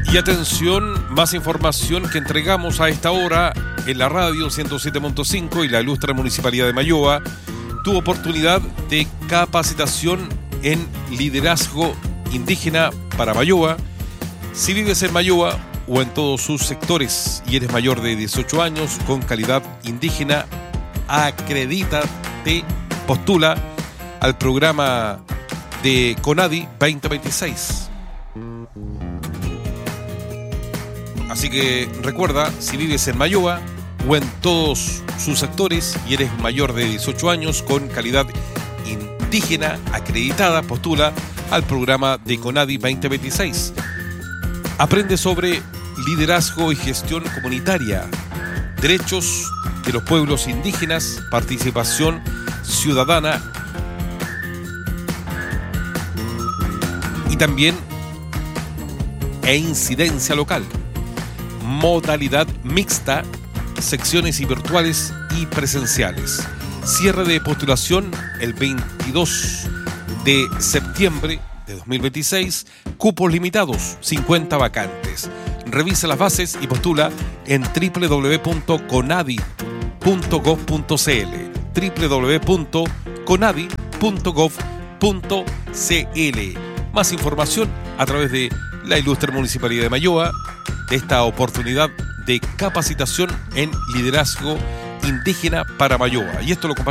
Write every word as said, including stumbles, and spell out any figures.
Y atención, más información que entregamos a esta hora en la radio ciento siete punto cinco y la ilustre Municipalidad de Mayoa tuvo oportunidad de capacitación en liderazgo indígena para Mayoa. Si vives en Mayoa o en todos sus sectores y eres mayor de dieciocho años con calidad indígena, acredítate, postula al programa de CONADI veinte veintiséis. Así que recuerda, si vives en Mayoa o en todos sus sectores y eres mayor de dieciocho años con calidad indígena acreditada, postula al programa de CONADI veinte veintiséis. Aprende sobre liderazgo y gestión comunitaria, derechos de los pueblos indígenas, participación ciudadana y también e incidencia local. Modalidad mixta, secciones y virtuales y presenciales. Cierre de postulación el veintidós de septiembre de dos mil veintiséis. Cupos limitados, cincuenta vacantes. Revisa las bases y postula en doble u doble u doble u punto conadi punto gov punto cl. doble u doble u doble u punto conadi punto gov punto cl. Más información a través de la ilustre Municipalidad de Mayoa, de esta oportunidad de capacitación en liderazgo indígena para Mayoa. Y esto lo compartimos